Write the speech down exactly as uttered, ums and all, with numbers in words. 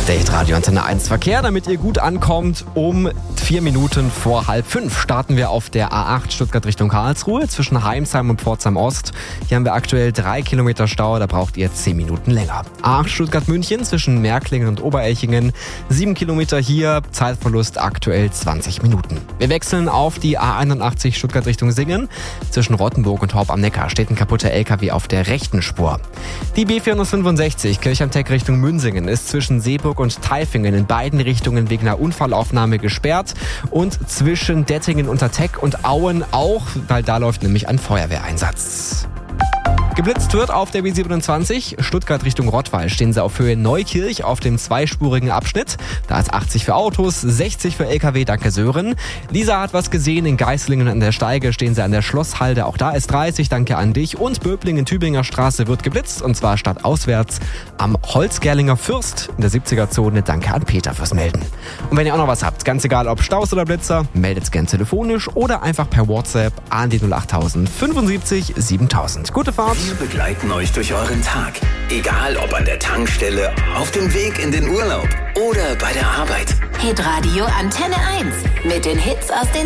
Der Hitradio Antenne eins Verkehr, damit ihr gut ankommt. Um vier Minuten vor halb fünf starten wir auf der A acht Stuttgart Richtung Karlsruhe zwischen Heimsheim und Pforzheim Ost. Hier haben wir aktuell drei Kilometer Stau, da braucht ihr zehn Minuten länger. A acht Stuttgart München zwischen Märklingen und Oberelchingen. sieben Kilometer hier, Zeitverlust aktuell zwanzig Minuten. Wir wechseln auf die A einundachtzig Stuttgart Richtung Singen. Zwischen Rottenburg und Horb am Neckar steht ein kaputter L K W auf der rechten Spur. Die B vierhundertfünfundsechzig Kirch am Teck Richtung Münsingen ist zwischen Seeburg und Tailfingen in beiden Richtungen wegen einer Unfallaufnahme gesperrt und zwischen Dettingen unter Teck und Auen auch, weil da läuft nämlich ein Feuerwehreinsatz. Geblitzt wird auf der B siebenundzwanzig, Stuttgart Richtung Rottweil stehen sie auf Höhe Neukirch auf dem zweispurigen Abschnitt. Da ist achtzig für Autos, sechzig für L K W, danke Sören. Lisa hat was gesehen, in Geislingen an der Steige stehen sie an der Schlosshalde, auch da ist dreißig, danke an dich. Und Böblingen Tübinger Straße wird geblitzt und zwar stadtauswärts am Holzgerlinger Fürst in der siebziger Zone, danke an Peter fürs Melden. Und wenn ihr auch noch was habt, ganz egal ob Staus oder Blitzer, meldet's gern telefonisch oder einfach per WhatsApp an die null achttausend fünfundsiebzig siebentausend. Gute Fahrt! Wir begleiten euch durch euren Tag. Egal ob an der Tankstelle, auf dem Weg in den Urlaub oder bei der Arbeit. Hitradio Antenne eins mit den Hits aus den